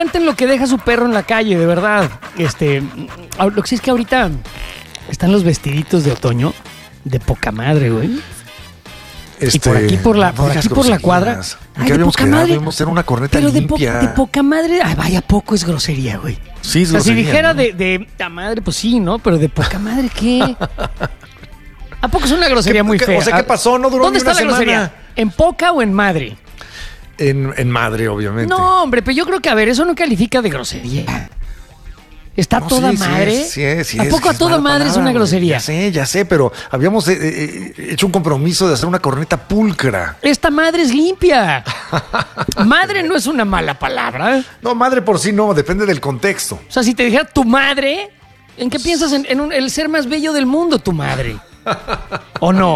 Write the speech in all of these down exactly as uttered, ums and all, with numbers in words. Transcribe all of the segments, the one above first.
en lo que deja su perro en la calle, de verdad. Este, lo que sí es que ahorita están los vestiditos de otoño de poca madre, güey. Este, y por aquí por la, por aquí por la cuadra. Ay, ¿qué habíamos quedado? Debemos hacer una corneta pero limpia. De, po, de poca madre. Ay, vaya, poco es grosería, güey. Sí, es o sea, grosería, si dijera ¿no? de, de la madre, pues sí, ¿no? Pero de poca madre, ¿qué? ¿A poco es una grosería muy qué, fea? O sea, ¿qué pasó? No duró ¿Dónde ni una está la semana. grosería? ¿En poca o en madre? En, en madre, obviamente. No, hombre, pero yo creo que, a ver, eso no califica de grosería. ¿Está no, toda sí, madre? Sí, es, sí, ¿A es, poco a es toda madre palabra, es una grosería? Ya sé, ya sé, pero habíamos eh, eh, hecho un compromiso de hacer una corneta pulcra. Esta madre es limpia. Madre no es una mala palabra. No, madre por sí no, depende del contexto. O sea, si te dijera tu madre, ¿en qué piensas? En, en un, el ser más bello del mundo, tu madre. ¿O no?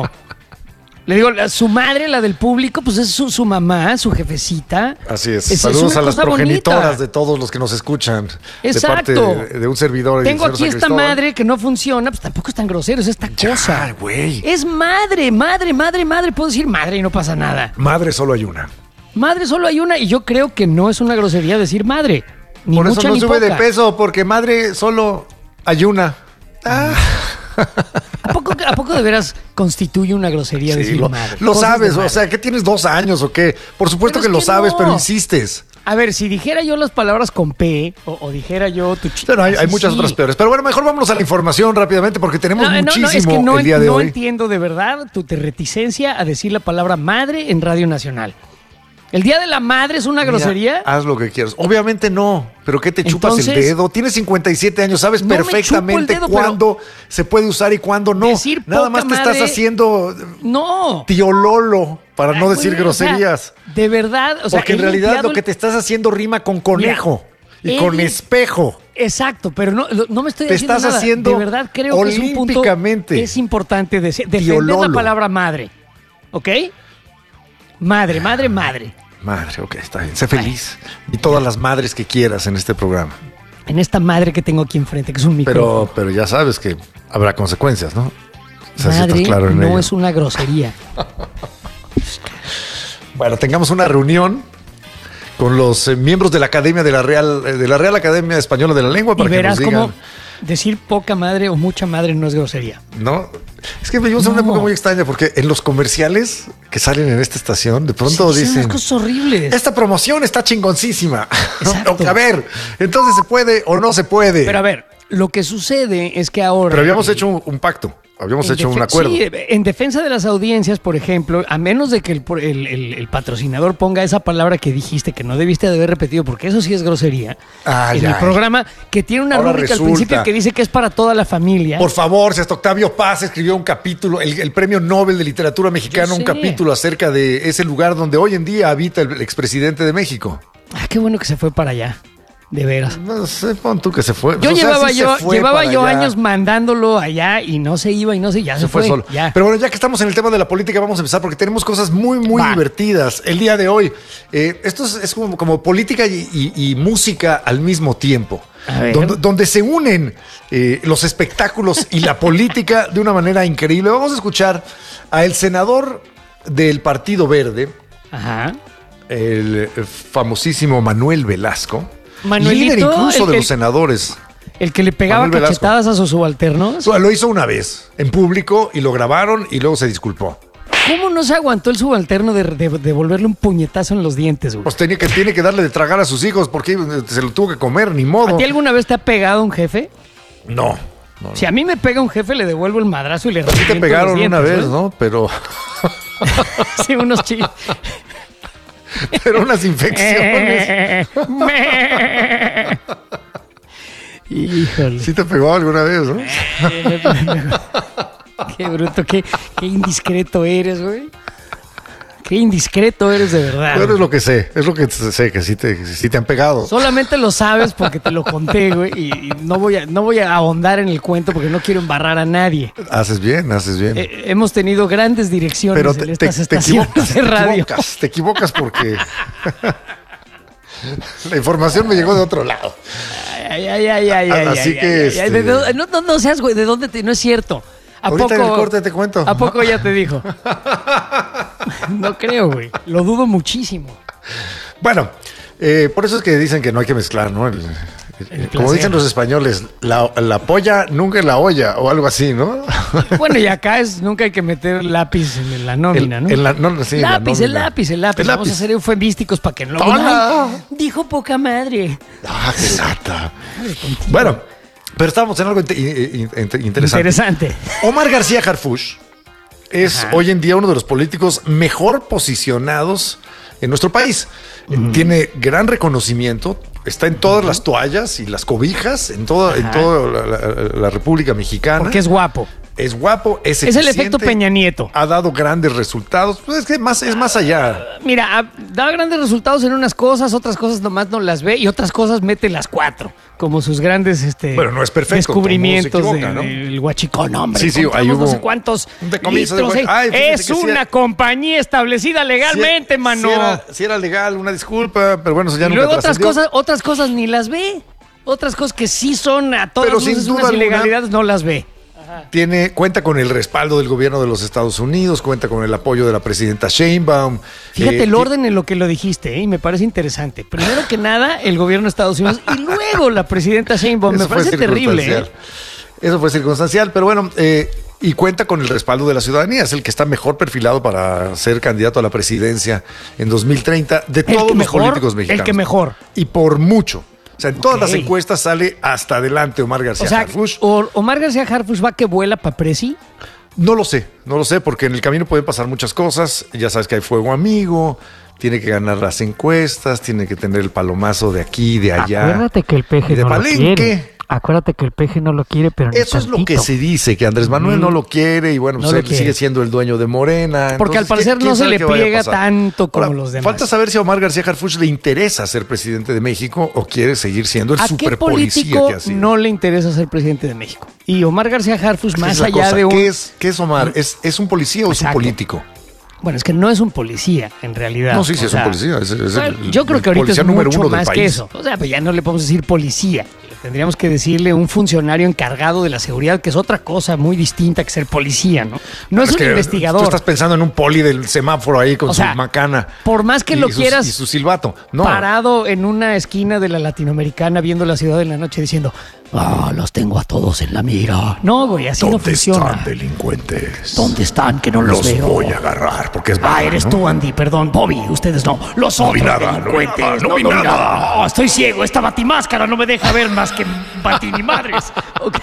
Le digo, su madre, la del público, pues es su, su mamá, su jefecita. Así es. es Saludos es a las progenitoras bonita. de todos los que nos escuchan. Exacto. De parte de, de un servidor. Tengo el aquí esta Cristóbal. madre que no funciona, pues tampoco es tan grosero, es esta Ya, cosa. güey. Es madre, madre, madre, madre. Puedo decir madre y no pasa nada. Madre solo hay una. Madre solo hay una y yo creo que no es una grosería decir madre. Ni Por mucha eso no ni sube poca. de peso, porque madre solo hay una. Ah. ¿A poco, ¿A poco de veras constituye una grosería Sí, decir lo, madre? lo Cosas de sabes, madre. o sea, ¿qué tienes dos años o qué? Por supuesto Pero que es lo que sabes, no. pero insistes. A ver, si dijera yo las palabras con P o, o dijera yo tu chica. Bueno, hay, hay muchas otras peores. Pero bueno, mejor vámonos a la información rápidamente porque tenemos No, no, muchísimo no, es que no, el día de no hoy. entiendo de verdad tu reticencia a decir la palabra madre en Radio Nacional. ¿El Día de la Madre es una Mira, grosería? haz lo que quieras. Obviamente no, pero ¿qué te chupas Entonces, el dedo? Tienes cincuenta y siete años, sabes no me perfectamente chupo el dedo, cuándo se puede usar y cuándo no. Decir Nada poca más te madre, estás haciendo No. tío Lolo para no Ay, decir güey, groserías. O sea, de verdad. O sea, porque en he realidad limpiado lo que te estás haciendo rima con conejo Mira, y con he- espejo. Exacto, pero no, no me estoy Te haciendo estás nada. haciendo De verdad creo que es un punto olímpicamente es importante de- defender Lolo. la palabra madre. ¿Ok? Madre, madre, madre. Madre, ok, está bien. Sé feliz. Y todas las madres que quieras en este programa. En esta madre que tengo aquí enfrente, que es un micrófono. Pero, pero ya sabes que habrá consecuencias, ¿no? O sea, si Madre estás claro en no ello. es una grosería. Bueno, tengamos una reunión con los eh, miembros de la Academia de la Real eh, de la Real Academia Española de la Lengua Y para que verás nos digan, cómo decir poca madre o mucha madre no es grosería. ¿no? Es que vivimos en una No. época muy extraña porque en los comerciales que salen en esta estación de pronto Sí, dicen dicen unas cosas horribles. esta promoción está chingoncísima. Exacto. A ver, entonces se puede o no se puede. Pero a ver, lo que sucede es que ahora... Pero habíamos hecho un, un pacto, habíamos En hecho un defe- acuerdo. Sí, en defensa de las audiencias, por ejemplo, a menos de que el, el- el- el patrocinador ponga esa palabra que dijiste que no debiste de haber repetido, porque eso sí es grosería, Ay, en el ay. programa que tiene una Ahora rúbrica resulta. al principio que dice que es para toda la familia. Por favor, si hasta Octavio Paz escribió un capítulo, el, el premio Nobel de Literatura Mexicana, Yo un sé. capítulo acerca de ese lugar donde hoy en día habita el expresidente de México. Ah, qué bueno que se fue para allá, de veras. No sé, pon tú que se fue. Yo O sea, llevaba sí se yo, fue llevaba para yo allá. años mandándolo allá y no se iba y no se, ya se, Se fue, solo. Ya. Pero bueno, ya que estamos en el tema de la política, vamos a empezar porque tenemos cosas muy, muy Va. divertidas el día de hoy. Eh, esto es, es como, como política y, y- y música al mismo tiempo. A ver. Donde, donde se unen eh, los espectáculos y la política de una manera increíble. Vamos a escuchar a el senador del Partido Verde, Ajá. el famosísimo Manuel Velasco. Manuelito, líder incluso el de que- los senadores. El que le pegaba Manuel Velasco. cachetadas a sus subalternos. Lo hizo una vez en público y lo grabaron y luego se disculpó. ¿Cómo no se aguantó el subalterno de, de, de devolverle un puñetazo en los dientes, güey? Pues tenía que, tiene que darle de tragar a sus hijos porque se lo tuvo que comer, ni modo. ¿A ti alguna vez te ha pegado un jefe? No. no, no. Si a mí me pega un jefe, le devuelvo el madrazo y le Sí te reviento pegaron los dientes, una vez, ¿eh? ¿no? Pero, Sí, unos chillos. pero unas infecciones. Híjole. Sí te pegó alguna vez, ¿no? Qué bruto, qué, qué indiscreto eres, güey. Qué indiscreto eres de verdad. Pero es lo que sé, es lo que sé, que sí te, que sí te han pegado. Solamente lo sabes porque te lo conté, güey. Y, y no, voy a, no voy a ahondar en el cuento porque no quiero embarrar a nadie. Haces bien, haces bien. Eh, hemos tenido grandes direcciones pero en te, te, estas te estaciones equivocas, de te radio. equivocas, te equivocas porque la información me llegó de otro lado. Ay, ay, ay, ay, ay, Así ay, que, ay, ay, este- ¿de dónde- no, no, no seas, güey, ¿de dónde te...? No es cierto. ¿A Ahorita poco, en el corte te cuento. ¿A poco ya te dijo? No creo, güey. Lo dudo muchísimo. Bueno, Eh, por eso es que dicen que no hay que mezclar, ¿no? El, el, como dicen los españoles, la, la polla nunca en la olla o algo así, ¿no? Bueno, y acá es nunca hay que meter lápiz en la nómina, el, ¿no? En la, no sí, lápiz, la el lápiz, el lápiz. El Vamos lápiz. a ser eufemísticos para que no lo ¡Hola! dijo poca madre. Ah, qué lata. Bueno, pero estamos en algo in- in- in- interesante. Interesante. Omar García Harfuch es Ajá. hoy en día uno de los políticos mejor posicionados en nuestro país. Uh-huh. Tiene gran reconocimiento, está en todas uh-huh. las toallas y las cobijas, en toda, en toda la, la, la República Mexicana. Porque es guapo. Es guapo, es Es el efecto Peña Nieto. Ha dado grandes resultados. Pues es que más, es más allá. Mira, ha- da grandes resultados en unas cosas, otras cosas nomás no las ve y otras cosas mete las cuatro. Como sus grandes este, Bueno, no es perfecto, descubrimientos todo mundo se equivoca, de- ¿no? del huachicón, hombre. Sí, sí, ahí encontramos hubo no sé cuántos un decomiso de litros, guach- eh. Ay, fíjate Es que sí una era- compañía establecida legalmente, Si- mano. Si era, si era legal, una disculpa, pero bueno, eso ya Y nunca luego otras trascendió. cosas, otras cosas ni las ve. Otras cosas que sí son a todas Pero sin luces duda unas alguna- ilegalidades no las ve. Tiene, cuenta con el respaldo del gobierno de los Estados Unidos, cuenta con el apoyo de la presidenta Sheinbaum. Fíjate Eh, el orden en lo que lo dijiste, ¿eh? Y me parece interesante. Primero que nada, el gobierno de Estados Unidos y luego la presidenta Sheinbaum. Me Eso fue parece terrible. ¿eh? circunstancial. Eso fue circunstancial, pero bueno, eh, y cuenta con el respaldo de la ciudadanía. Es el que está mejor perfilado para ser candidato a la presidencia en dos mil treinta de El todos que los mejor, políticos mexicanos. el que mejor. Y por mucho. O sea, en todas Ok. las encuestas sale hasta adelante Omar García O sea, Harfuch. o- Omar García Harfuch va que vuela para presi. No lo sé, no lo sé, porque en el camino pueden pasar muchas cosas. Ya sabes que hay fuego amigo, tiene que ganar las encuestas, tiene que tener el palomazo de aquí, de allá. Acuérdate que el peje y de no lo Palenque. quiere. Acuérdate que el peje no lo quiere, pero ni Eso es lo que tantito. se dice, que Andrés Manuel Mm. no lo quiere y bueno, No pues lo él quiere. sigue siendo el dueño de Morena. Porque Entonces, al parecer ¿quién- quién no se sabe le qué vaya a pliega pasar? tanto como Ahora, los demás. Falta saber si a Omar García Harfuch le interesa ser presidente de México o quiere seguir siendo el ¿A qué super policía político que ha sido. no le interesa ser presidente de México? Y Omar García Harfuch, Esa más es la allá cosa. de un... ¿Qué es, qué es Omar? ¿Es, ¿Es un policía o es un Exacto. político? Bueno, es que no es un policía, en realidad. No, sí, sí, O es un sea, policía. Es, es bueno, el, yo creo el que ahorita policía es número mucho uno del más que país. eso. O sea, pues ya no le podemos decir policía. Tendríamos que decirle un funcionario encargado de la seguridad, que es otra cosa muy distinta que ser policía, ¿no? No es, un que investigador. Tú estás pensando en un poli del semáforo ahí con O su sea, macana. por más que y lo sus- quieras Y su silbato. No. parado en una esquina de la latinoamericana viendo la ciudad en la noche diciendo, ah, los tengo a todos en la mira. No, güey, así no ¿Dónde funciona. están delincuentes? ¿Dónde están? Que no los, Los veo. voy a agarrar porque es Ah, verdad, eres ¿no? tú, Andy, perdón. Bobby, ustedes no. Los No vi otros nada, no vi delincuentes. nada, no vi nada. No, estoy ciego. Esta batimáscara no me deja ver más que batini madres. Ok.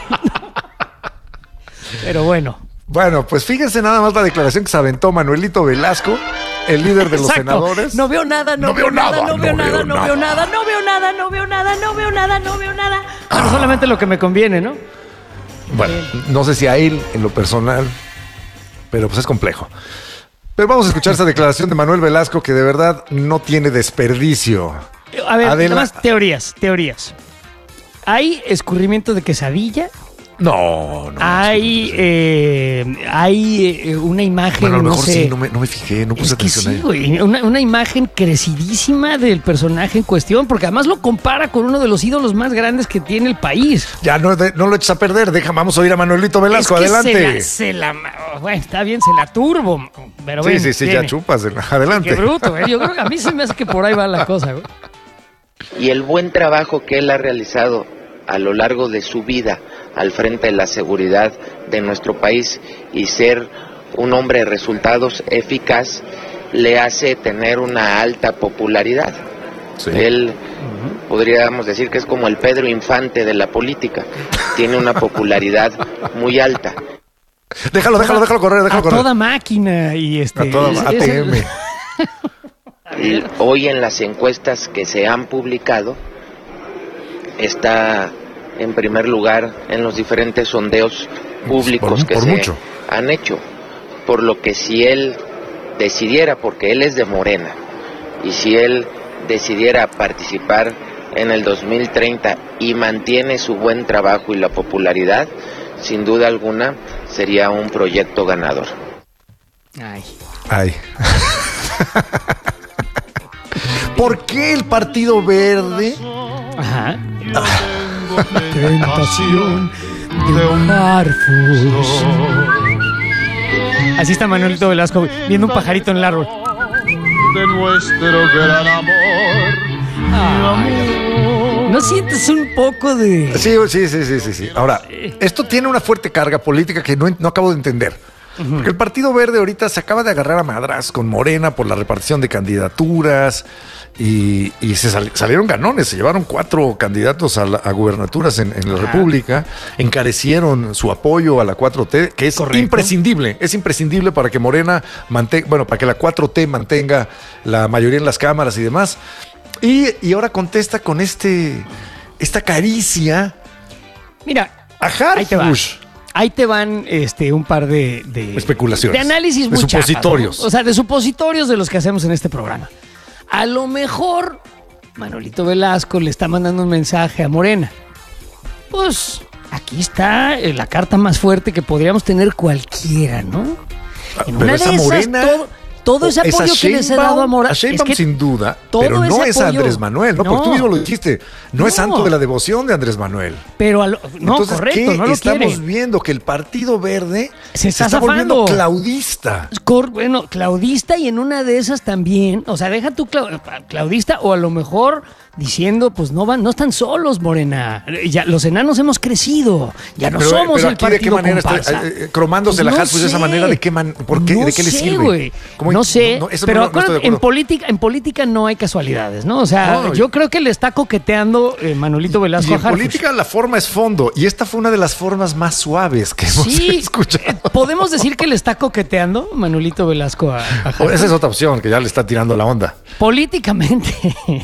Pero bueno. Bueno, pues fíjense nada más la declaración que se aventó Manuelito Velasco, el líder de los Exacto. senadores. No veo nada, no, No veo veo nada, nada, no veo nada, no veo nada, no veo nada, no veo nada, no veo nada, no veo nada. Pero solamente lo que me conviene, ¿no? Bueno, no sé si a él en lo personal, pero pues es complejo. Pero vamos a escuchar esa declaración de Manuel Velasco que de verdad no tiene desperdicio. A ver, Adela- nada más teorías, teorías. ¿Hay escurrimiento de quesadilla? No, no. Hay, sí, eh, hay eh, una imagen, Bueno, a lo no mejor sé. sí, no me, no me fijé, no puse Es que atención a sí, él. güey, una, una imagen crecidísima del personaje en cuestión, porque además lo compara con uno de los ídolos más grandes que tiene el país. Ya no, de- no lo eches a perder, deja, vamos a oír a Manuelito Velasco, Es que adelante. Se la, se la- bueno, está bien, se la turbo, pero Sí, bueno. sí, sí, ya tiene. chupas, adelante. Qué bruto, ¿eh? Yo creo que a mí se me hace que por ahí va la cosa, güey. Y el buen trabajo que él ha realizado a lo largo de su vida al frente de la seguridad de nuestro país y ser un hombre de resultados eficaz le hace tener una alta popularidad. Sí. Él, podríamos decir que es como el Pedro Infante de la política, tiene una popularidad muy alta. Déjalo, déjalo, déjalo correr, déjalo A correr. toda máquina y este. A toda es- A es T el- M. Y hoy en las encuestas que se han publicado está en primer lugar en los diferentes sondeos públicos Por- que por se mucho. han hecho, por lo que si él decidiera, porque él es de Morena, y si él decidiera participar en el dos mil treinta y mantiene su buen trabajo y la popularidad, sin duda alguna sería un proyecto ganador. Ay. Ay. ¿Por qué el Partido Verde? Ajá. Tentación de un Harfuch. Así está Manuelito Velasco viendo un pajarito en el árbol. De nuestro gran amor Ay, ¿no sientes un poco de...? Sí, sí, sí, sí, sí, sí. Ahora, esto tiene una fuerte carga política que no, no acabo de entender. Uh-huh. Porque el Partido Verde ahorita se acaba de agarrar a madras con Morena por la repartición de candidaturas y, y se sal, salieron ganones, se llevaron cuatro candidatos a, la, a gubernaturas en, en la uh-huh. República, encarecieron su apoyo a la cuatro T, que es Correcto. imprescindible, es imprescindible para que Morena mantenga, bueno, para que la cuatro T mantenga la mayoría en las cámaras y demás. Y, y ahora contesta con este, esta caricia. Mira, a Harfush. Ahí te van este, un par de, de especulaciones. De análisis muy de supositorios. Chapas, ¿no? O sea, de supositorios de los que hacemos en este programa. A lo mejor Manolito Velasco le está mandando un mensaje a Morena. Pues aquí está la carta más fuerte que podríamos tener cualquiera, ¿no? En pero una esa de esas, Morena... todo, todo ese apoyo que les he dado a Morena. A Sheinbaum es que sin duda, pero no es apoyo, Andrés Manuel, ¿no? no. Porque tú mismo lo dijiste, no, no es santo de la devoción de Andrés Manuel. Pero, a lo, no, Entonces, correcto, ¿qué no lo estamos quiere? viendo? Que el Partido Verde se está, se está volviendo claudista. Cor, bueno, claudista y en una de esas también, o sea, deja tú clau, claudista o a lo mejor... diciendo, pues no van, no están solos, Morena. Ya los enanos hemos crecido. Ya no pero, somos pero el partido. ¿De qué manera está eh, cromándose pues la no Harfush de esa manera? ¿De qué man, por qué, no ¿De qué le sé, sirve? Güey. No sé. No, no, pero no, acuérdate, no en política, en política no hay casualidades, ¿no? O sea, no, yo creo que le está coqueteando eh, Manolito Velasco y a en Harfush. Política la forma es fondo y esta fue una de las formas más suaves que hemos sí, escuchado. Eh, podemos decir que le está coqueteando Manolito Velasco a, a Harfush. Esa es otra opción, que ya le está tirando la onda. Políticamente,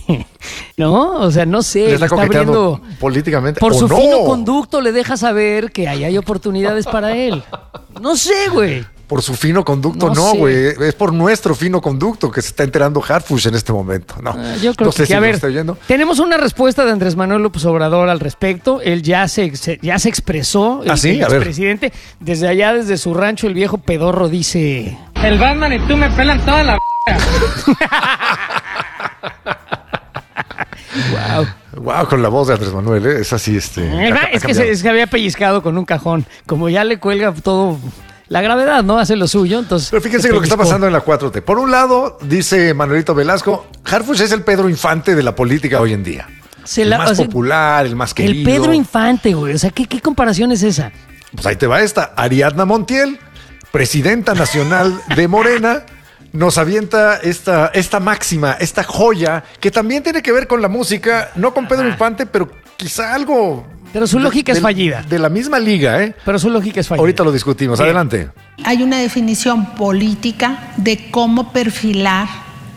¿no? O sea, no sé. Le está, le está coqueteando abriendo, políticamente. Por ¿o su no? fino conducto le deja saber que ahí hay oportunidades para él. No sé, güey. Por su fino conducto, no, güey. No, es por nuestro fino conducto que se está enterando Harfush en este momento. No, uh, yo creo no sé que, si a lo ver, estoy oyendo. Tenemos una respuesta de Andrés Manuel López Obrador al respecto. Él ya se, se ya se expresó, el, ¿Ah, sí? el expresidente. Desde allá, desde su rancho, el viejo pedorro dice... El Batman y tú me pelan toda la... Wow. Wow, con la voz de Andrés Manuel, ¿eh? Es así, este. Ha, es, que se, es que había pellizcado con un cajón. Como ya le cuelga todo. La gravedad, ¿no? Hace lo suyo, entonces... Pero fíjense lo que está pasando en la cuatro T. Por un lado, dice Manuelito Velasco, Harfush es el Pedro Infante de la política hoy en día. Se el la, más o sea, popular, el más querido. El Pedro Infante, güey. O sea, ¿qué, qué comparación es esa? Pues ahí te va esta. Ariadna Montiel, presidenta nacional de Morena, nos avienta esta, esta máxima, esta joya, que también tiene que ver con la música, no con Pedro Ajá. Infante, pero quizá algo... Pero su lógica de, es fallida. De, de la misma liga, ¿eh? Pero su lógica es fallida. Ahorita lo discutimos. Bien. Adelante. Hay una definición política de cómo perfilar,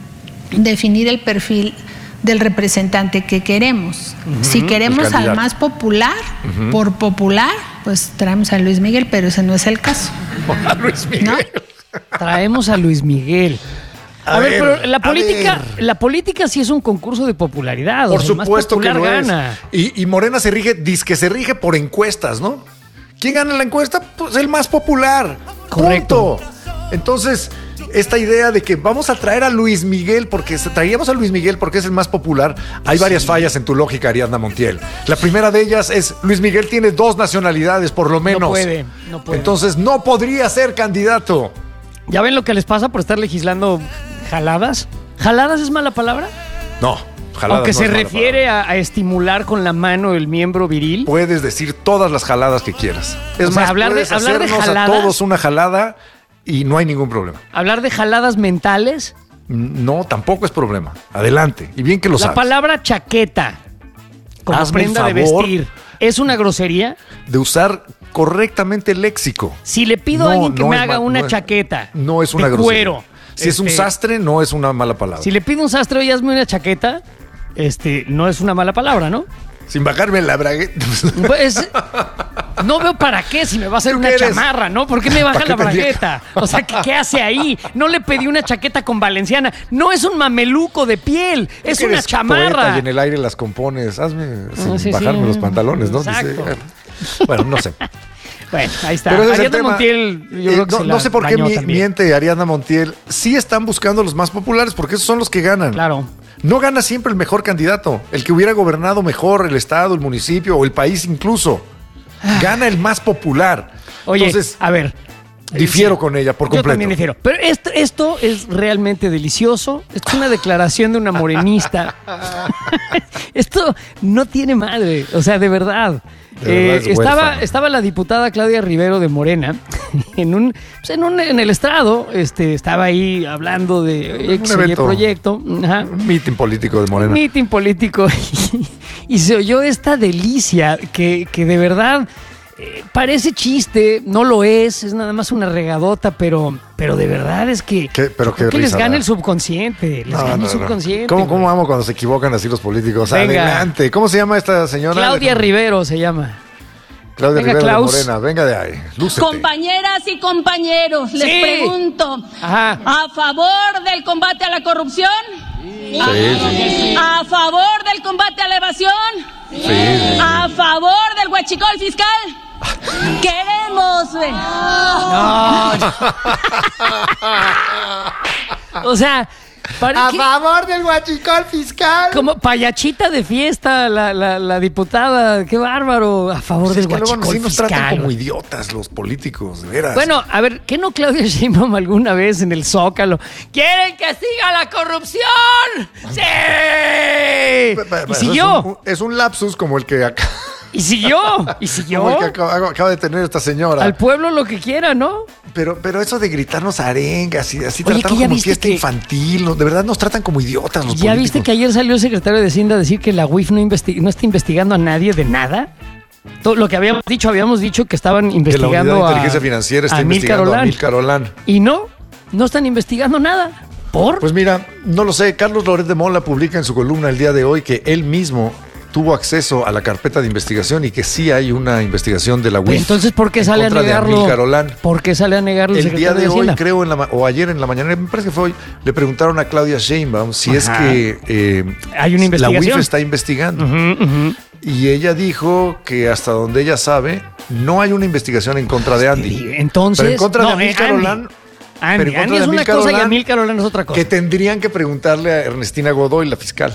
definir el perfil del representante que queremos. Uh-huh. Si queremos al más popular, uh-huh. por popular, pues traemos a Luis Miguel, pero ese no es el caso. A Luis Miguel. ¿No? Traemos a Luis Miguel. A, a ver, ver, pero la política, la política sí es un concurso de popularidad. Por o sea, supuesto que lo gana. es. Y, y Morena se rige, dice que se rige por encuestas, ¿no? ¿Quién gana la encuesta? Pues el más popular. Correcto. Punto. Entonces, esta idea de que vamos a traer a Luis Miguel, porque traíamos a Luis Miguel porque es el más popular, hay sí. varias fallas en tu lógica, Ariadna Montiel. La primera de ellas es, Luis Miguel tiene dos nacionalidades, por lo menos. No puede, no puede. Entonces, no podría ser candidato. ¿Ya ven lo que les pasa por estar legislando jaladas? ¿Jaladas es mala palabra? No, jaladas Aunque no se es mala refiere a, a estimular con la mano el miembro viril. Puedes decir todas las jaladas que quieras. Es o sea, más, hablar puedes de, hablar de hacernos jaladas, a todos una jalada y no hay ningún problema. ¿Hablar de jaladas mentales? No, tampoco es problema. Adelante. Y bien que lo la sabes. La palabra chaqueta, como Hazme prenda de vestir, ¿es una grosería? De usar correctamente el léxico. Si le pido no, a alguien que no me es, haga una no es, chaqueta no es una de grosería. cuero. Si este, es un sastre, no es una mala palabra. Si le pido a un sastre, oye, hazme una chaqueta, este, no es una mala palabra, ¿no? Sin bajarme la bragueta. Pues, no veo para qué si me va a hacer una eres? chamarra, ¿no? ¿Por qué me baja la bragueta? O sea, ¿qué, ¿qué hace ahí? No le pedí una chaqueta con valenciana. No es un mameluco de piel, es una eres chamarra. Y en el aire las compones. Hazme sin ah, sí, bajarme sí. los pantalones, ¿no? Exacto. Dice, bueno, no sé. Bueno, ahí está. Pero Ariadna Montiel, yo eh, creo que no, se no sé por qué mi, también. miente Ariadna Montiel. Sí están buscando los más populares porque esos son los que ganan. Claro. No gana siempre el mejor candidato, el que hubiera gobernado mejor el estado, el municipio o el país incluso. Gana el más popular. Oye, Entonces, a ver, Difiero sí. con ella por completo. Yo también difiero. Pero esto, esto es realmente delicioso. Esto es una declaración de una morenista. Esto no tiene madre. O sea, de verdad. De verdad eh, estaba, estaba la diputada Claudia Rivero de Morena en un, pues en, un en el estrado. Este, estaba ahí hablando de X y proyecto. Ajá. Un mitin político de Morena. Un mitin político. Y, y se oyó esta delicia que, que de verdad... Parece chiste, no lo es, es nada más una regadota, pero, pero de verdad es que, pero qué que les gana ¿no? el subconsciente, les no, gana no, el subconsciente. ¿Cómo, ¿Cómo amo cuando se equivocan así los políticos? Venga. Adelante. ¿Cómo se llama esta señora? Claudia Rivero se llama. Claudia venga, Rivero Klaus. de Morena, venga de ahí. Lúcete. Compañeras y compañeros, les sí. pregunto, Ajá. ¿a favor del combate a la corrupción? Sí, ¿A, sí. ¿A favor del combate a la evasión? Sí, sí. ¿A favor del huachicol fiscal? Queremos, güey. No, no. O sea, ¿para a qué? favor del huachicol fiscal. Como payachita de fiesta, la, la, la diputada, qué bárbaro. A favor pues del es que huachicol luego, sí nos fiscal. Tratan como idiotas los políticos, de veras. Bueno, a ver, ¿qué no Claudia Sheinbaum alguna vez en el Zócalo? ¿Quieren que siga la corrupción? ¡Sí! Pero, pero, y siguió. Es un, es un lapsus como el que acá. Y siguió, y siguió. Como el que acaba, acaba de tener esta señora. Al pueblo lo que quiera, ¿no? Pero, pero eso de gritarnos arengas y así tratarnos como fiesta que... infantil, ¿no? De verdad nos tratan como idiotas los ¿Ya políticos. viste que ayer salió el secretario de Hacienda a decir que la U I F no, investi- no está investigando a nadie de nada? Todo lo que habíamos dicho, habíamos dicho que estaban investigando que la Unidad de Inteligencia a, Financiera está a investigando Milcar a Milcar Olán. Y no, no están investigando nada. ¿Por? Pues mira, no lo sé. Carlos Loret de Mola publica en su columna el día de hoy que él mismo tuvo acceso a la carpeta de investigación y que sí hay una investigación de la U I F. Entonces, ¿por qué sale a negarlo? ¿Por qué sale a negarlo el, el día de, de hoy, creo, en la, o ayer en la mañana, me parece que fue hoy, le preguntaron a Claudia Sheinbaum si Ajá. es que eh, hay una investigación. La U I F está investigando. Uh-huh, uh-huh. Y ella dijo que hasta donde ella sabe, no hay una investigación en contra de Andy. Entonces, pero en contra no, de Amílcar Olán. Andy, pero Andy es una cosa Olán, y Amílcar Olán es otra cosa. Que tendrían que preguntarle a Ernestina Godoy, la fiscal.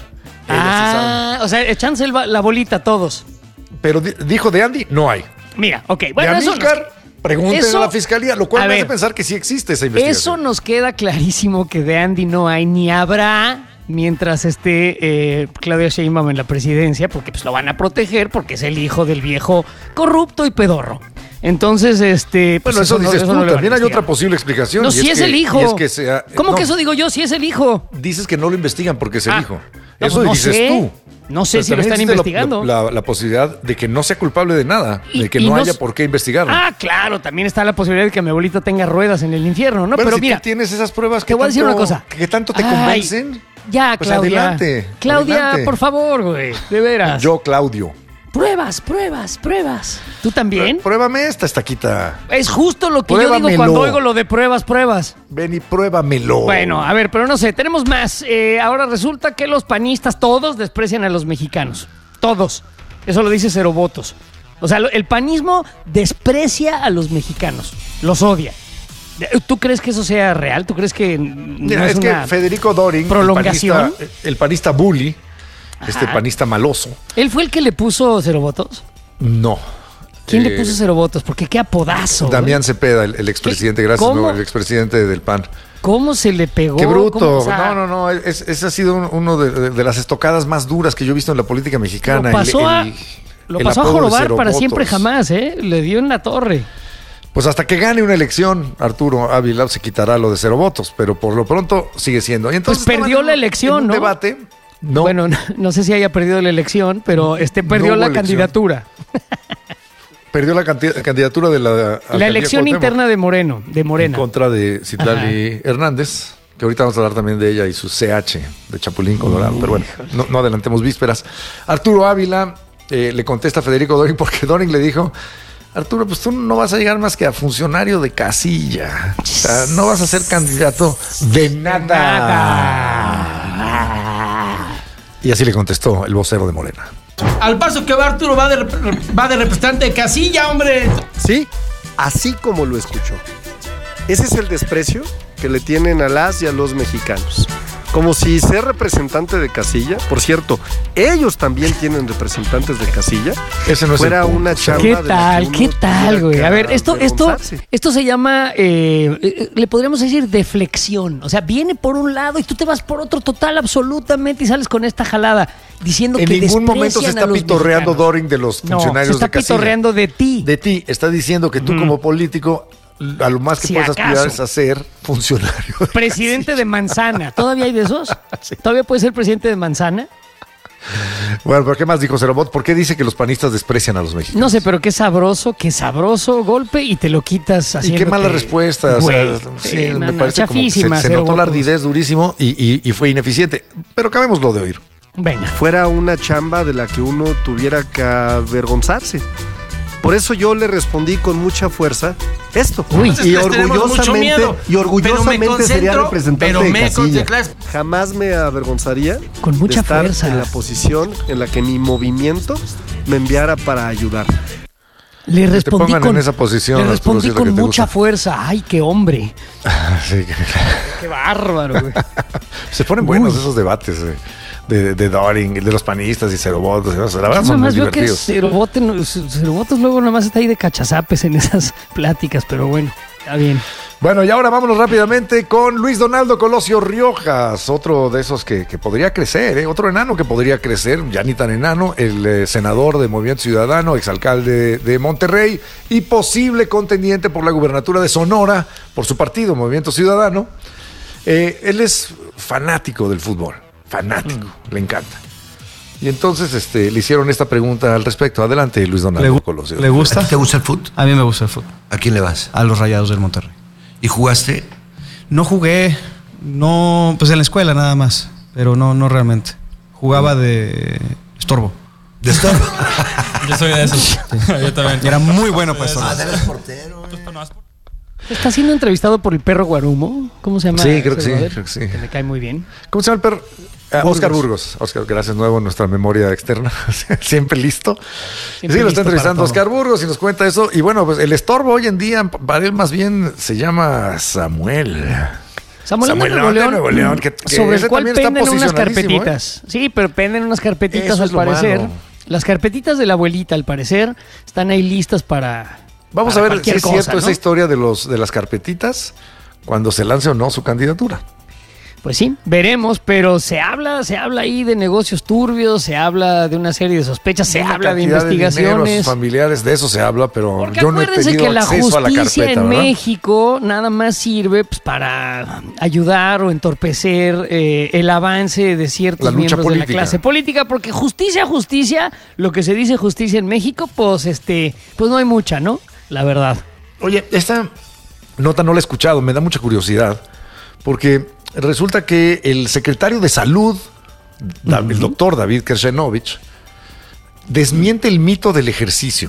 Ah, o sea, echándose el, la bolita todos. Pero di, dijo de Andy, no hay. Mira, ok. Bueno, de Amílcar, eso nos... pregúntenle eso... a la fiscalía, lo cual me ver, hace pensar que sí existe esa investigación. Eso nos queda clarísimo que de Andy no hay ni habrá mientras esté eh, Claudia Sheinbaum en la presidencia, porque pues lo van a proteger porque es el hijo del viejo corrupto y pedorro. Entonces, este... Pues bueno, eso, eso dices no, eso tú. No también hay otra posible explicación. No, si es, es que, el hijo. Es que sea, ¿Cómo no, que eso digo yo? Si es el hijo. Dices que no lo investigan porque es el ah, hijo. No, eso no dices sé. tú. No sé Pero si lo están investigando. La, la, la posibilidad de que no sea culpable de nada, y, de que no, no haya por qué investigarlo. Ah, claro, también está la posibilidad de que mi abuelita tenga ruedas en el infierno, ¿no? Bueno, Pero si mira, tú tienes esas pruebas que te voy a decir tanto, una cosa. que tanto te Ay, convencen. Ya, pues Claudia. Adelante. Claudia, adelante. por favor, güey, de veras. Yo, Claudio. Pruebas, pruebas, pruebas. ¿Tú también? Pruébame esta estaquita. Es justo lo que Pruébamelo. yo digo cuando oigo lo de pruebas, pruebas. Ven y pruébamelo. Bueno, a ver, pero no sé, tenemos más. Eh, ahora resulta que los panistas todos desprecian a los mexicanos. Todos. Eso lo dice Cero Votos. O sea, el panismo desprecia a los mexicanos. Los odia. ¿Tú crees que eso sea real? ¿Tú crees que Mira, no es, es una que Federico Doring, prolongación? El panista, el panista bully, Ajá. este panista maloso. ¿Él fue el que le puso Cero Votos? No. ¿Quién eh, le puso Cero Votos? Porque qué apodazo. Damián Cepeda, el, el expresidente, gracias, no, el expresidente del P A N. ¿Cómo se le pegó? ¡Qué bruto! ¿Cómo, o sea, no, no, no. Es, ese ha sido un, uno de, de, de las estocadas más duras que yo he visto en la política mexicana. Lo pasó, el, el, a, lo pasó a jorobar para votos. Siempre jamás, ¿eh? Le dio en la torre. Pues hasta que gane una elección, Arturo Ávila se quitará lo de cero votos, pero por lo pronto sigue siendo. Y entonces pues perdió la elección, en un ¿no? debate. No. Bueno, no, no sé si haya perdido la elección, pero este perdió no la elección. candidatura. Perdió la candidatura de la... La elección Cuauhtémoc, interna de Moreno, de Morena. En contra de Citlali Hernández, que ahorita vamos a hablar también de ella y su C H de Chapulín Colorado. Uh, pero bueno, no, no adelantemos vísperas. Arturo Ávila eh, le contesta a Federico Doring porque Doring le dijo: Arturo, pues tú no vas a llegar más que a funcionario de casilla. O sea, no vas a ser candidato de nada. nada. Y así le contestó el vocero de Morena. Al paso que va Arturo va de, va de representante de casilla, hombre. Sí, así como lo escuchó. Ese es el desprecio que le tienen a las y a los mexicanos. Como si ser representante de casilla, por cierto, ellos también tienen representantes de casilla. Ese no es fuera el punto. una chamba. ¿Qué de la que tal? uno ¿Qué tal, güey? A ver, esto, esto, avergonzarse. esto se llama, eh, eh, le podríamos decir deflexión. O sea, viene por un lado y tú te vas por otro total, absolutamente, y sales con esta jalada diciendo En que ningún momento se desprecian a está los pitorreando mexicanos. Doring de los No, funcionarios se está de casilla. pitorreando de ti. De ti. Está diciendo que tú como político, a lo más que Si puedes acaso. aspirar es a ser funcionario. de Presidente casilla. de Manzana. ¿Todavía hay de esos? ¿Todavía puede ser presidente de Manzana? Bueno, pero ¿qué más dijo Cerobot? ¿Por qué dice que los panistas desprecian a los mexicanos? No sé, pero qué sabroso, qué sabroso golpe y te lo quitas Y haciendo. qué mala respuesta. O sea, sí, me parece como que se, se notó la ardidez durísimo y, y, y fue ineficiente. Pero acabémoslo de oír. Venga. Fuera una chamba de la que uno tuviera que avergonzarse. Por eso yo le respondí con mucha fuerza esto. Uy. Entonces, y les tenemos mucho orgullosamente, miedo. y orgullosamente Pero me sería concentro, representante pero de me casilla. concentro. Jamás me avergonzaría Con mucha de estar fuerza. en la posición en la que mi movimiento me enviara para ayudar. Le te respondí pongan con, en esa posición, le Arturo, respondí si es lo con que te mucha gusta. fuerza. Ay, qué hombre. Sí, que- Qué bárbaro, güey. se ponen buenos Uy. esos debates eh, de, de Doring, de los panistas y Cerobot. La verdad Yo son nada muy más veo que divertidos. Cerobotes Cerobotes luego nada más está ahí de cachazapes en esas pláticas, pero bueno, está bien. Bueno, y ahora vámonos rápidamente con Luis Donaldo Colosio Riojas, otro de esos que, que podría crecer, ¿eh? Otro enano que podría crecer, ya ni tan enano, el eh, senador de Movimiento Ciudadano, exalcalde de Monterrey y posible contendiente por la gubernatura de Sonora por su partido, Movimiento Ciudadano. Eh, él es fanático del fútbol, fanático, le encanta. Y entonces este, le hicieron esta pregunta al respecto. Adelante, Luis Donaldo ¿Le, Colosio. ¿Le gusta? ¿A ti te gusta el fútbol? A mí me gusta el fútbol. ¿A quién le vas? A los Rayados del Monterrey. ¿Y jugaste? No jugué, no, pues en la escuela nada más, pero no, no realmente. Jugaba de estorbo. ¿De estorbo? Yo soy de esos. Yo también. Y era muy bueno para estorbo. Ah, eres portero. ¿Está siendo entrevistado por el perro Guarumo? ¿Cómo se llama? Sí, creo que ese sí, brother? creo que sí. Que me cae muy bien. ¿Cómo se llama el perro? Ah, Oscar Burgos. Oscar, gracias nuevo en nuestra memoria externa. Siempre listo. Siempre sí, lo listo está entrevistando para todo. Oscar Burgos y nos cuenta eso. Y bueno, pues el estorbo hoy en día, para él más bien se llama Samuel. Samuel, Samuel de Nuevo León de León, Nuevo León, que- que sobre ese el cual también está penden unas posicionadísimo, carpetitas. Sí, pero penden unas carpetitas Eso al es lo parecer. malo. Las carpetitas de la abuelita, al parecer, están ahí listas para. Vamos para a ver si cualquier es cierto cosa, ¿no? esa historia de los de las carpetitas cuando se lance o no su candidatura. Pues sí, veremos, pero se habla, se habla ahí de negocios turbios, se habla de una serie de sospechas, se Una habla de cantidad dinero a sus investigaciones. familiares, de eso se habla, pero Porque yo no he acuérdense tenido que la acceso a la justicia carpeta, en ¿verdad? México nada más sirve pues, para ayudar o entorpecer eh, el avance de ciertos La lucha miembros de política. la clase política, porque justicia, justicia, lo que se dice justicia en México, pues este, pues no hay mucha, ¿no? La verdad. Oye, esta nota no la he escuchado, me da mucha curiosidad, porque resulta que el secretario de Salud, Da- el doctor David Kershenovich, desmiente el mito del ejercicio.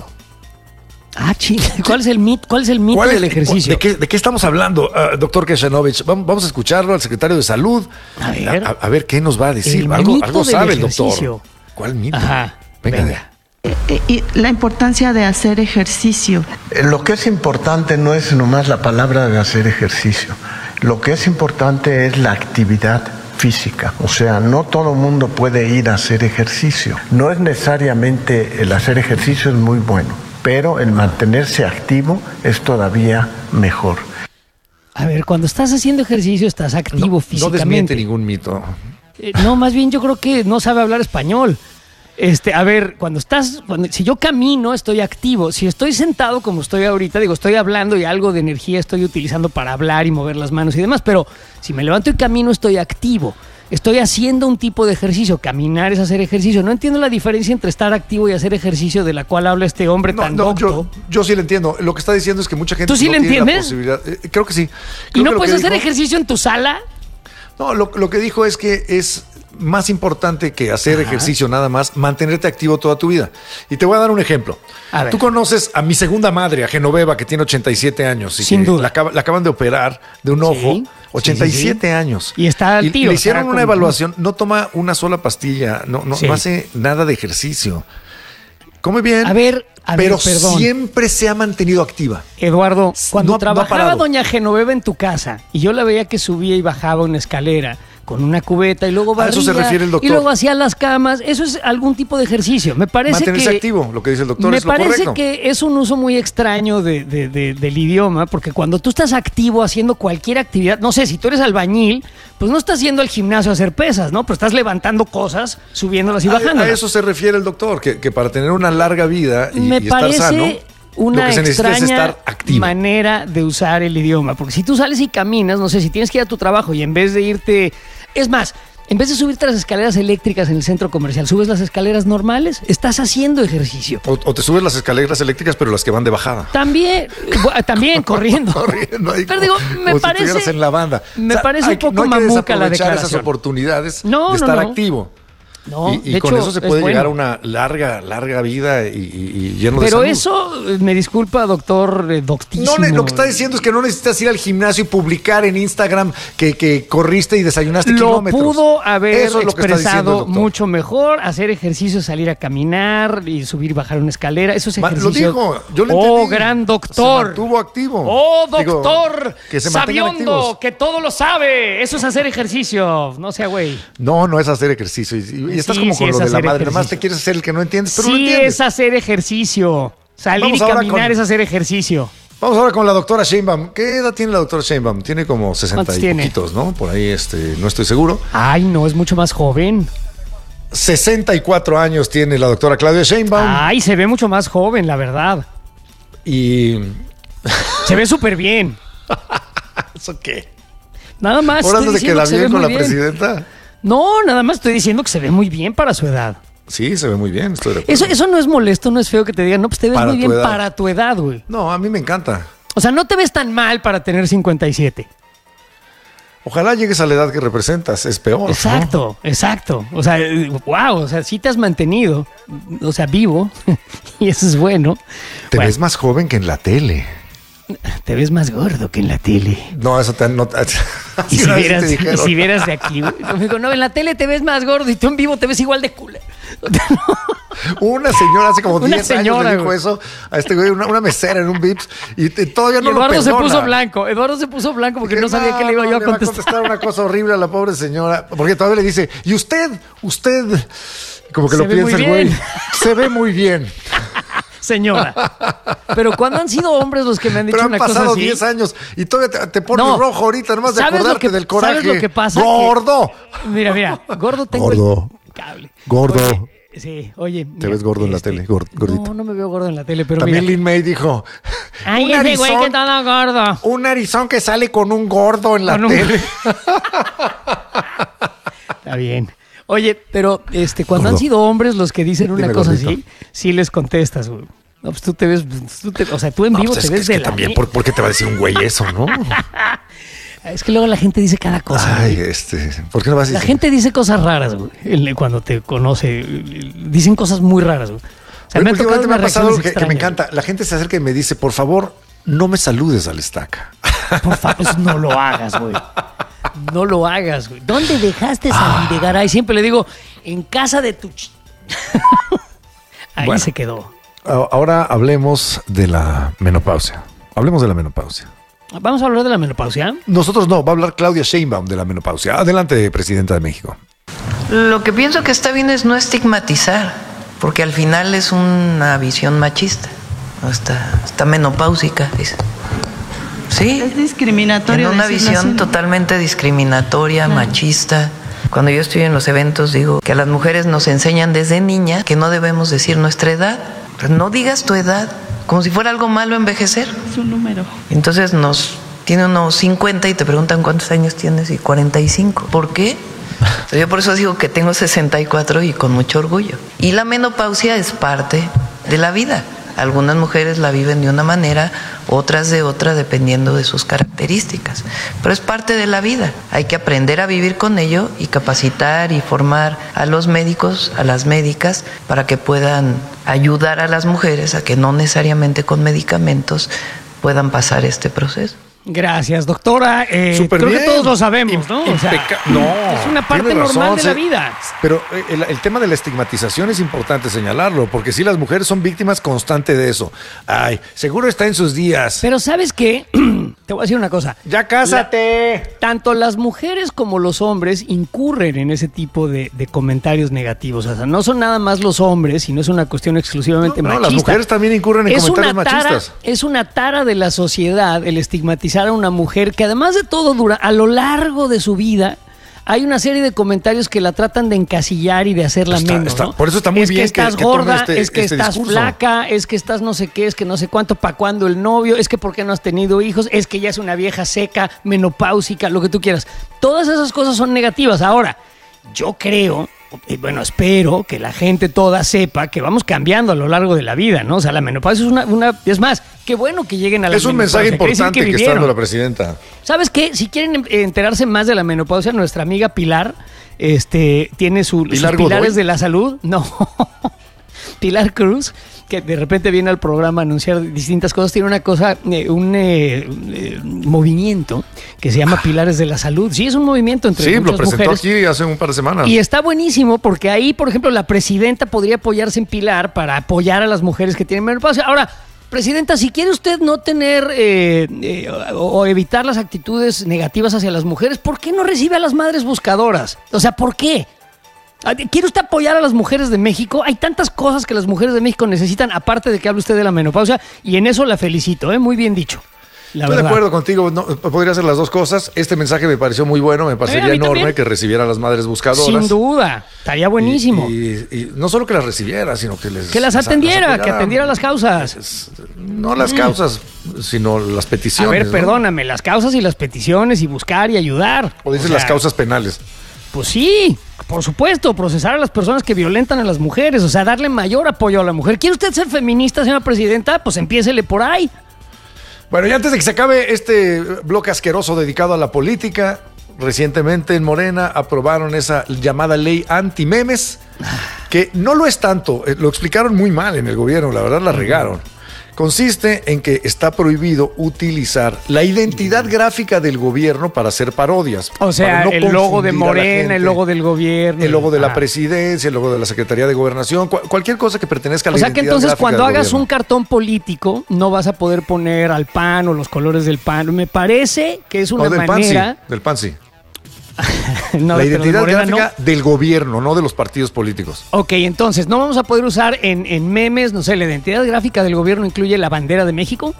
Ah, ching, ¿cuál es el mito, cuál es el mito ¿Cuál es- del ejercicio? ¿De qué, de qué estamos hablando, ah, doctor Kershenovich? Vamos, vamos a escucharlo al secretario de Salud. A ver. A, a ver qué nos va a decir. El Algo, mito algo del sabe el ejercicio. doctor. ¿Cuál mito? Ajá, Venga. venga. Eh, y la importancia de hacer ejercicio. Eh, Lo que es importante no es nomás la palabra de hacer ejercicio. Lo que es importante es la actividad física. O sea, no todo mundo puede ir a hacer ejercicio. No es necesariamente el hacer ejercicio es muy bueno, pero el mantenerse activo es todavía mejor. A ver, cuando estás haciendo ejercicio estás activo No, no físicamente. desmiente ningún mito. Eh, no, más bien yo creo que no sabe hablar español. Este, a ver, cuando estás, cuando, si yo camino, estoy activo. Si estoy sentado como estoy ahorita, digo, estoy hablando y algo de energía estoy utilizando para hablar y mover las manos y demás. Pero si me levanto y camino, estoy activo. Estoy haciendo un tipo de ejercicio. Caminar es hacer ejercicio. No entiendo la diferencia entre estar activo y hacer ejercicio de la cual habla este hombre No, tan no, docto. yo, yo sí le entiendo. Lo que está diciendo es que mucha gente ¿Tú sí no le tiene la entiendes? posibilidad. Eh, creo que sí. ¿Y Creo no que lo puedes que hacer dijo- ejercicio en tu sala? No, lo, lo que dijo es que es más importante que hacer Ajá. ejercicio nada más, mantenerte activo toda tu vida. Y te voy a dar un ejemplo. A ver. Tú conoces a mi segunda madre, a Genoveva, que tiene ochenta y siete años. Y Sin que duda. La, acaba- la acaban de operar de un ojo. Sí, ochenta y siete sí, sí, sí. años. Y está al Y tiro, le hicieron está una con- evaluación. No toma una sola pastilla. No, no, Sí. no hace nada de ejercicio. Come bien. A ver, a ver, pero perdón. siempre se ha mantenido activa. Eduardo, cuando No ha- no ha trabajaba parado. doña Genoveva en tu casa y yo la veía que subía y bajaba una escalera, con una cubeta y luego barría. A eso se refiere el doctor. Y luego hacía las camas. Eso es algún tipo de ejercicio. Me parece Mantenerse que... activo, lo que dice el doctor, Me es lo parece correcto. que es un uso muy extraño de, de, de, del idioma, porque cuando tú estás activo haciendo cualquier actividad, no sé, si tú eres albañil, pues no estás yendo al gimnasio a hacer pesas, ¿no? Pero estás levantando cosas, subiéndolas y bajándolas. A, a eso se refiere el doctor, que, que para tener una larga vida y, Me y estar parece sano, una lo que se necesita es extraña estar activo. manera de usar el idioma, porque si tú sales y caminas, no sé, si tienes que ir a tu trabajo y en vez de irte... Es más, en vez de subirte a las escaleras eléctricas en el centro comercial, subes las escaleras normales, estás haciendo ejercicio. O, o te subes las escaleras eléctricas, pero las que van de bajada. También, bu- también corriendo. Corriendo ahí Pero como- digo, me como si parece... estuvieras en la banda. Me O sea, parece hay un que- poco no hay que mamuca la desaprovechar esas declaración. oportunidades No, de no, estar no. activo. No, y y de con hecho, eso se es puede llegar bueno. a una larga, larga vida y, y- y lleno de Pero salud. eso, eh, me disculpa, doctor eh, doctísimo. No, ne- lo que está diciendo es que no necesitas ir al gimnasio y publicar en Instagram que, que corriste y desayunaste Lo kilómetros. pudo haber Eso es lo que está diciendo el expresado doctor. mucho mejor, hacer ejercicio, salir a caminar y subir y bajar una escalera, eso es Ma- ejercicio. Lo dijo, yo lo Oh, entendí. gran Se doctor. mantuvo activo. Oh, Digo, doctor, que se mantengan sabiondo, activos. que todo lo sabe. Eso es hacer ejercicio, no sea güey. No, no es hacer ejercicio. Y, y estás Sí, como sí con es lo de la hacer madre. Nada más ejercicio. te quieres hacer el que no entiendes, pero lo Sí entiendes. es hacer ejercicio. Salir Vamos y ahora caminar con- es hacer ejercicio. Vamos ahora con la doctora Sheinbaum. ¿Qué edad tiene la doctora Sheinbaum? Tiene como sesenta ¿Cuántos y tiene? poquitos, ¿no? Por ahí este, no estoy seguro. Ay, no, es mucho más joven. sesenta y cuatro años tiene la doctora Claudia Sheinbaum. Ay, se ve mucho más joven, la verdad. Y... Se ve súper bien. ¿Eso qué? Nada más. ¿Ahora estoy de diciendo queda que se bien ve con muy la presidenta? No, nada más estoy diciendo que se ve muy bien para su edad. Sí, se ve muy bien, estoy de acuerdo. Eso, eso no es molesto, no es feo que te digan, no, pues te ves Para muy tu bien edad. para tu edad, güey. No, a mí me encanta. O sea, no te ves tan mal para tener cincuenta y siete. Ojalá llegues a la edad que representas, es peor. Exacto, exacto. O sea, wow, o sea, sí te has mantenido, o sea, vivo, y eso es bueno. Te Bueno, ves más joven que en la tele. te ves más gordo que en la tele. No, eso te... No, Y si una vez vieras, te dijeron. y si vieras de aquí, güey. Me digo, no, en la tele te ves más gordo y tú en vivo te ves igual de culo. Una señora hace como Una diez años señora, le dijo güey. eso a este güey, una, una mesera en un Vips, y te- todavía no Y Eduardo lo se perdona. puso blanco. Eduardo se puso blanco porque Que no sabía que le iba yo a va contestar. una cosa horrible a la pobre señora, porque todavía le dice, y usted, usted, como que Se lo ve piensa muy el güey, bien. se ve muy bien. Señora. Pero cuando han sido hombres los que me han dicho Pero han una cosa pasado así. diez años y todavía te, te pones No. rojo ahorita, nomás de ¿Sabes lo acordarte que- del coraje. ¿sabes lo que pasa? ¡Gordo! Que- mira, mira, gordo tengo Gordo. el cable. Gordo. Oye, sí, oye. Te mira, ves gordo en la este, tele, gor- gordito. No, no me veo gordo en la tele, pero También mira. Lin May dijo, Ay, un ese güey narizón- que todo gordo. un narizón que sale con un gordo en la Con un- tele. Está bien. Oye, pero este, cuando Gordo. han sido hombres los que dicen una Dime, cosa gordito. así, sí les contestas, güey. No, pues tú te ves, tú te- o sea, tú en No, vivo pues te es, ves es de que la también, mi- ¿por, por qué te va a decir un güey eso, no? Es que luego la gente dice cada cosa. Ay, güey. este, ¿por qué no vas a La decir? gente dice cosas raras, güey. el- Cuando te conoce, dicen cosas muy raras, güey. O sea, me ha tocado Últimamente me ha unas pasado algo reacciones que, que me extrañas. encanta. La gente se acerca y me dice, por favor, no me saludes al estaca. Por favor, pues no lo hagas, güey. No lo hagas, güey. ¿Dónde dejaste Ah. esa Videgaray? Siempre le digo, en casa de tu... ch-". Ahí Bueno. se quedó. A- Ahora hablemos de la menopausia. Hablemos de la menopausia. Vamos a hablar de la menopausia. Nosotros no, va a hablar Claudia Sheinbaum de la menopausia. Adelante, presidenta de México. Lo que pienso que está bien es no estigmatizar, porque al final es una visión machista, ¿no? está, está menopáusica. Es, sí, Es discriminatorio. en una decirlo visión así, ¿no? totalmente discriminatoria, Claro. machista. Cuando yo estoy en los eventos digo que a las mujeres nos enseñan desde niñas que no debemos decir nuestra edad. Pues no digas tu edad, como si fuera algo malo envejecer. Es un número. Entonces nos tiene unos cincuenta y te preguntan cuántos años tienes y cuarenta y cinco. ¿Por qué? O sea, yo por eso digo que tengo sesenta y cuatro y con mucho orgullo. Y la menopausia es parte de la vida. Algunas mujeres la viven de una manera, otras de otra, dependiendo de sus características. Pero es parte de la vida. Hay que aprender a vivir con ello y capacitar y formar a los médicos, a las médicas, para que puedan ayudar a las mujeres a que no necesariamente con medicamentos puedan pasar este proceso. Gracias, doctora. Eh, Súper creo bien. que todos lo sabemos, ¿no? O sea, Impeca- no, es una parte tiene normal razón, de se- la vida. Pero eh, el, el tema de la estigmatización es importante señalarlo, porque sí, las mujeres son víctimas constantes de eso. Ay, seguro está en sus días. Pero ¿sabes qué? te voy a decir una cosa. ¡Ya cásate! La, tanto las mujeres como los hombres incurren en ese tipo de, de comentarios negativos. O sea, no son nada más los hombres y no es una cuestión exclusivamente no, no, machista. Las mujeres también incurren en es comentarios una tara, machistas. Es una tara de la sociedad el estigmatizar a una mujer que además de todo dura a lo largo de su vida. Hay una serie de comentarios que la tratan de encasillar y de hacerla está, menos, está, ¿no? Por eso está muy es bien que estás que, que gorda, este, es que este estás discurso. flaca, es que estás no sé qué, es que no sé cuánto, para cuándo el novio, es que por qué no has tenido hijos, es que ya es una vieja seca, menopáusica, lo que tú quieras. Todas esas cosas son negativas. Ahora, yo creo... Y bueno, espero que la gente toda sepa que vamos cambiando a lo largo de la vida, ¿no? O sea, la menopausia es una... una es más, qué bueno que lleguen a la menopausia. Es un mensaje importante que, que está dando la presidenta. ¿Sabes qué? Si quieren enterarse más de la menopausia, nuestra amiga Pilar este, tiene su, ¿Pilar sus pilares Godoy? de la salud. No, Pilar Cruz, que de repente viene al programa a anunciar distintas cosas, tiene una cosa, eh, un eh, eh, movimiento que se llama Pilares de la Salud. Sí, es un movimiento entre sí, muchas lo presentó mujeres. Aquí hace un par de semanas. Y está buenísimo porque ahí, por ejemplo, la presidenta podría apoyarse en Pilar para apoyar a las mujeres que tienen menopausia. Ahora, presidenta, si quiere usted no tener eh, eh, o, o evitar las actitudes negativas hacia las mujeres, ¿por qué no recibe a las madres buscadoras? O sea, ¿por qué? ¿Quiere usted apoyar a las mujeres de México? Hay tantas cosas que las mujeres de México necesitan, aparte de que hable usted de la menopausia, y en eso la felicito, ¿eh? Muy bien dicho. La Estoy verdad. de acuerdo contigo, no, podría hacer las dos cosas. Este mensaje me pareció muy bueno, me parecería eh, enorme también. que recibiera a las madres buscadoras. Sin duda, estaría buenísimo. Y, y, y no solo que las recibiera, sino que les... Que las atendiera, las que atendiera las causas. Es, no las causas, mm. sino las peticiones. A ver, ¿no? perdóname, las causas y las peticiones y buscar y ayudar. O dices o sea, las causas penales. Pues sí, por supuesto, procesar a las personas que violentan a las mujeres, o sea, darle mayor apoyo a la mujer. ¿Quiere usted ser feminista, señora presidenta? Pues empiécele por ahí. Bueno, y antes de que se acabe este bloque asqueroso dedicado a la política, recientemente en Morena aprobaron esa llamada ley anti-memes, que no lo es tanto, lo explicaron muy mal en el gobierno, la verdad la regaron. Consiste en que está prohibido utilizar la identidad gráfica del gobierno para hacer parodias. O sea, no el logo de Morena, gente, el logo del gobierno. el logo de la ah. presidencia, el logo de la Secretaría de Gobernación, cu- cualquier cosa que pertenezca a la O sea identidad que entonces gráfica cuando del hagas gobierno. un cartón político no vas a poder poner al P A N o los colores del P A N. Me parece que es una No, del manera... P A N sí, del P A N sí. no, la pero de identidad Morena gráfica no. del gobierno, no de los partidos políticos. Ok, entonces, ¿no vamos a poder usar en, en memes, no sé, la identidad gráfica del gobierno incluye la bandera de México?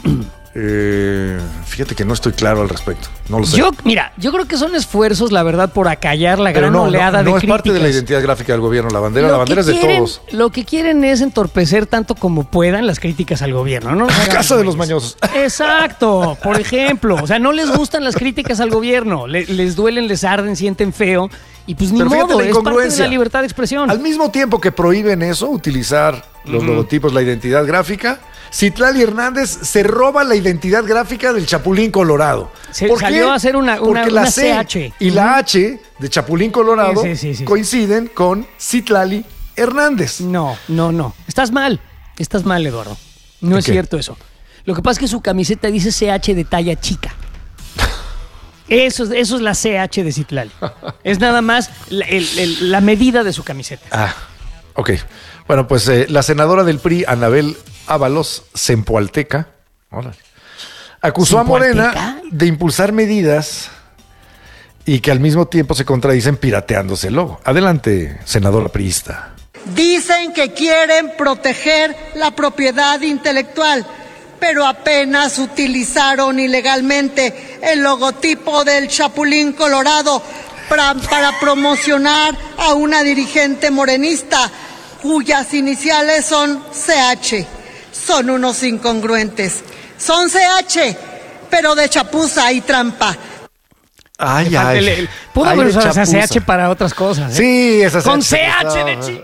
Eh, fíjate que no estoy claro al respecto. No lo sé. Yo, mira, yo creo que son esfuerzos, la verdad, por acallar la Pero gran no, oleada no, no de es parte de la críticas. identidad gráfica del gobierno. La bandera, Lo la bandera es que de quieren- todos. Lo que quieren es entorpecer tanto como puedan las críticas al gobierno, ¿no? Casa de los mañosos. Exacto, por ejemplo. O sea, no les gustan las críticas al gobierno. Le- les duelen, les arden, sienten feo. Y pues ni Pero fíjate modo, la es parte de incongruencia. la libertad de expresión. Al mismo tiempo que prohíben eso, utilizar los Ujú. logotipos, la identidad gráfica, Citlali Hernández se roba la identidad gráfica del Chapulín Colorado. Se ¿Por salió qué? a hacer una- Porque una- la una C C H. y la H de Chapulín Colorado Sí, sí, sí, sí. coinciden con Citlali Hernández. No, no, no. Estás mal. Estás mal, Eduardo. No es ¿Qué? cierto eso. Lo que pasa es que su camiseta dice C H de talla chica. Eso, es- eso es la C H de Citlali. Es nada más la, el- el- la medida de su camiseta. Ah, ok. Bueno, pues eh, la senadora del P R I, Anabel Ábalos Zempoalteca, órale, acusó a Morena ¿Zempoalteca? de impulsar medidas y que al mismo tiempo se contradicen pirateándose el logo. Adelante, senadora priista. Dicen que quieren proteger la propiedad intelectual, pero apenas utilizaron ilegalmente el logotipo del Chapulín Colorado para, para promocionar a una dirigente morenista cuyas iniciales son C H. Son unos incongruentes. Son C H, pero de chapuza y trampa. Ay, Le falta ay. el- el- Pudo Ay, haber de usado esa chapuza. C H para otras cosas. ¿eh? Sí, esa Con C C H H de chin.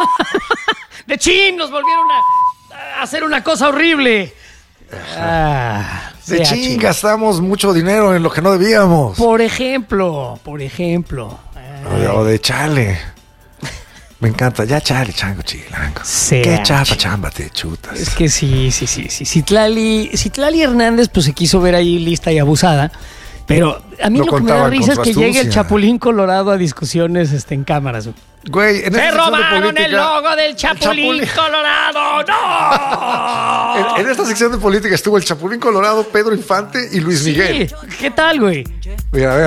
De chin, nos volvieron a, a hacer una cosa horrible. Ah, De C H. ching, gastamos mucho dinero en lo que no debíamos. Por ejemplo, por ejemplo. O de, o de chale. Me encanta. Ya chale, chango chilango. C Qué H. chapa chamba te chutas. Es que sí, sí, sí, sí. Citlali, Citlali Hernández pues se quiso ver ahí lista y abusada Pero a mí No lo que me da contaban risa es con que su llegue el astucia. Chapulín Colorado a discusiones este, en cámaras. Güey, en ¡Se esta sección de robaron política- el logo del Chapulín, Chapulín. Colorado! ¡No! En, en esta sección de política estuvo el Chapulín Colorado, Pedro Infante y Luis Miguel. Sí, ¿qué tal, güey? Mira, a ver.